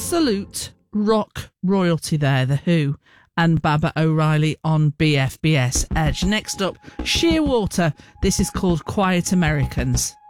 absolute rock royalty there, The Who and Baba O'Reilly on BFBS Edge. Next up, Sheerwater. This is called Quiet Americans.